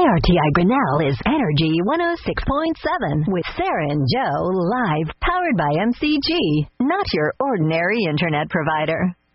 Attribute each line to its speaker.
Speaker 1: KRTI Grinnell is Energy 106.7 with Sarah and Joe live, powered by MCG, not your ordinary internet provider.